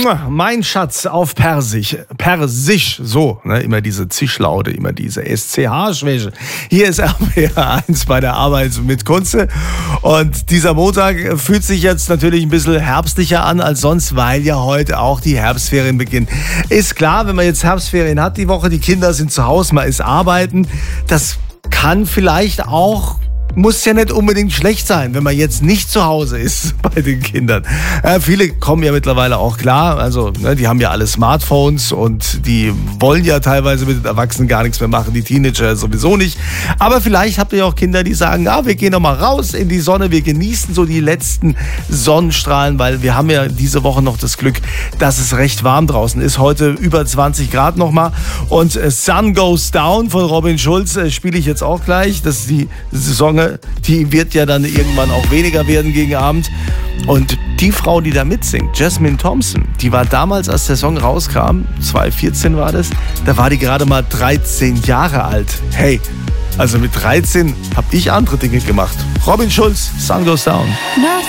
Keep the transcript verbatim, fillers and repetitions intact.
Mein Schatz auf Persisch, Persisch, so, ne, immer diese Zischlaute, immer diese S C H-Schwäche. Hier ist R P R eins bei der Arbeit mit Kunze und dieser Montag fühlt sich jetzt natürlich ein bisschen herbstlicher an als sonst, weil ja heute auch die Herbstferien beginnen. Ist klar, wenn man jetzt Herbstferien hat die Woche, die Kinder sind zu Hause, man ist arbeiten, das kann vielleicht auch muss ja nicht unbedingt schlecht sein, wenn man jetzt nicht zu Hause ist bei den Kindern. Äh, viele kommen ja mittlerweile auch klar, also ne, die haben ja alle Smartphones und die wollen ja teilweise mit den Erwachsenen gar nichts mehr machen, die Teenager sowieso nicht. Aber vielleicht habt ihr auch Kinder, die sagen, ah, wir gehen noch mal raus in die Sonne, wir genießen so die letzten Sonnenstrahlen, weil wir haben ja diese Woche noch das Glück, dass es recht warm draußen ist. Heute über zwanzig Grad noch mal und äh, Sun Goes Down von Robin Schulz äh, spiele ich jetzt auch gleich. Das ist die Saison, die wird ja dann irgendwann auch weniger werden gegen Abend. Und die Frau, die da mitsingt, Jasmine Thompson, die war damals, als der Song rauskam, zwanzig vierzehn war das, da war die gerade mal dreizehn Jahre alt. Hey, also mit dreizehn habe ich andere Dinge gemacht. Robin Schulz, Sun Goes Down.